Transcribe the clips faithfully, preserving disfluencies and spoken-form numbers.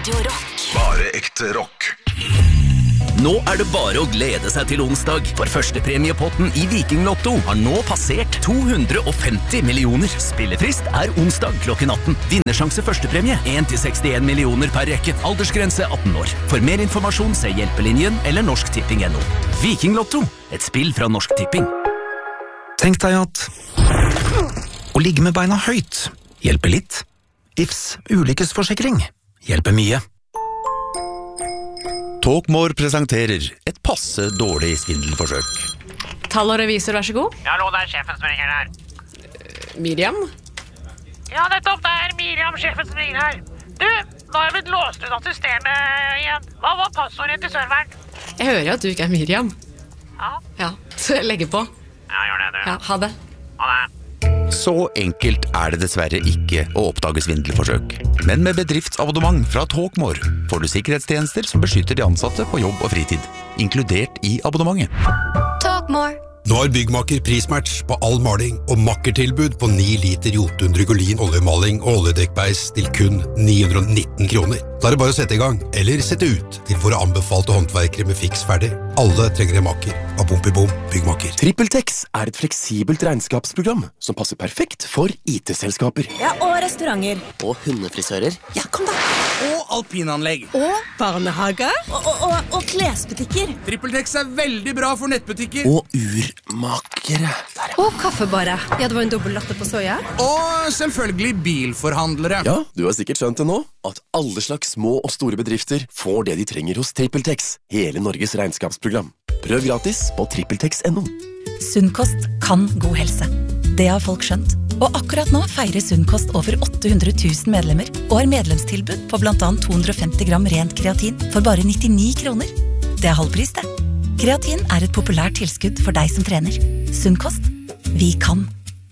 Radio Rock. Bare ekte rock. Nå er det bare å glede seg til onsdag, for førstepremiepotten i Viking Lotto har nå passert to hundre og femti millioner. Spillefrist er onsdag klokken atten. Vinnersjanse førstepremie en til sekstien millioner per rekke. Aldersgrense atten år. For mer informasjon se Hjelpelinjen eller Norsk Tipping punktum no. Viking Lotto, et spill fra Norsk Tipping. Tenk deg at å ligge med beina høyt hjelper litt. I F S ulykkesforsikring hjelper mye. Talkmore presenterer et passe dårlig svindelforsøk. Tall og revisor, vær så god. Ja, hallo, det er sjefen som ringer her. Uh, Miriam? Ja, nettopp, det er Miriam, sjefen som ringer her. Du, nå har jeg blitt låst ut av systemet igjen. Hva var passordet til serveren? Jeg hører at du ikke er Miriam. Ja? Ja, så jeg legger på. Ja, gjør det, du. Ja, ha det. Ha det. Så enkelt er det dessverre ikke å oppdage svindelforsøk. Men med bedriftsabonnement fra Talkmore får du sikkerhetstjenester som beskytter de ansatte på jobb og fritid, inkludert i abonnementet. Talkmore. Nå har Byggmaker prismatch på all maling og makkertilbud på ni liter Jotun Drygolin oljemaling og oljedekkbeis til kun ni hundre og nitten kroner. Da er det bare å sette i gang, eller sette ut til våre anbefalte håndverkere med fiks ferdig. Alle trenger en maker. Av bom i bom, Byggmaker. TrippelTex er et fleksibelt regnskapsprogram som passer perfekt for I T-selskaper. Ja, og restauranter. Og hundefrisører. Ja, kom da. Og alpinanlegg. Og barnehager. Og, og, og, og klesbutikker. TrippelTex er veldig bra for nettbutikker. Og urmakere. Og kaffebarer. Ja, det var en dobbelt latte på soja. Og selvfølgelig bilforhandlere. Ja, du har sikkert skjønt det nå, at alle slags små og store bedrifter får det de trenger hos TrippelTex. Hele Norges regnskapsprogram. Prøv gratis på trippeltex punktum no. Sunnkost kan god helse. Det har folk skjønt. Og akkurat nå feirer Sunnkost over åtte hundre tusen medlemmer og har medlemstilbud på blant annet to hundre og femti gram rent kreatin for bare nittini kroner. Det er halvpris, det. Kreatin er et populært tilskudd for deg som trener. Sunnkost. Vi kan.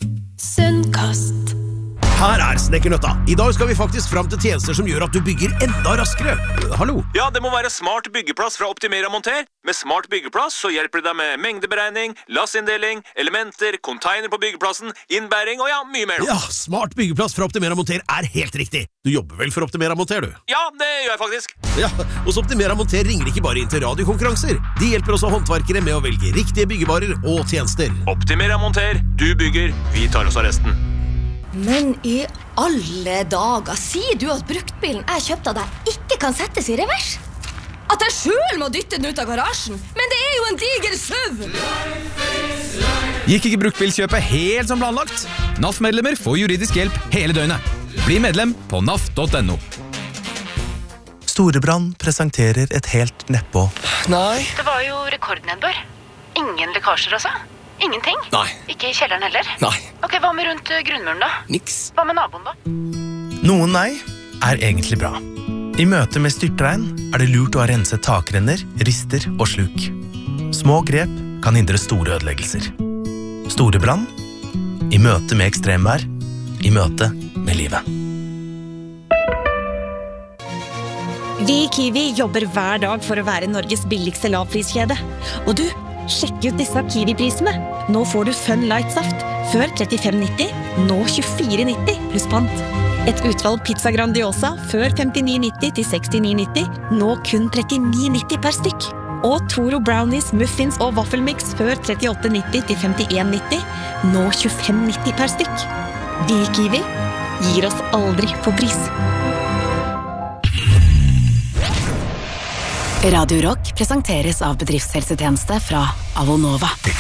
Sunnkost. Her er Snekkernøtta. I dag skal vi faktisk fram til tjenester som gjør at du bygger enda raskere. Hallo? Ja, det må være smart byggeplass fra Optimera Monter. Med smart byggeplass så hjelper det deg med mengdeberegning, lassinndeling, elementer, container på byggeplassen, innbæring og ja, mye mer. Ja, smart byggeplass fra Optimera Monter er helt riktig. Du jobber vel for Optimera Monter, du? Ja, det gjør jeg faktisk. Ja, hos Optimera Monter ringer ikke bare inn til radiokonkurranser. De hjelper også håndverkere med å velge riktige byggevarer og tjenester. Optimera Monter, du bygger, vi tar oss av resten. Men i alle dager, sier du at bruktbilen jeg kjøpte av deg ikke kan settes i revers? At jeg selv må dytte den ut av garasjen? Men det er jo en diger SUV! Gikk ikke bruktbilkjøpet helt som planlagt? N A F-medlemmer får juridisk hjelp hele døgnet. Bli medlem på N A F punktum no. Storebrand presenterer et helt nedpå. Nei. Det var jo rekordnedbør. Ingen lekkasjer også. Ingenting? Nei. Ikke i kjelleren heller? Nei. Ok, hva med rundt grunnmuren da? Niks. Hva med naboen da? Noen nei er egentlig bra. I møte med styrtregn er det lurt å ha renset takrenner, rister og sluk. Små grep kan hindre store ødeleggelser. Storebrand. I møte med ekstremvær. I møte med livet. Vi i Kiwi jobber hver dag for å være Norges billigste lavpriskjede. Og du, sjekk ut disse Kiwi-prisene. Nå får du Fun Light-saft. Før trettifem nitti, nå tjuefire nitti pluss pant. Et utvalg pizza Grandiosa før femtini nitti til sekstini nitti, nå kun trettini nitti per stykk. Og Toro Brownies, muffins og vaffelmix før trettiåtte nitti til femtien nitti, nå tjuefem nitti per stykk. Vi i Kiwi gir oss aldri på pris. Radio Rock presenteres av bedriftshelsetjeneste fra Avonova.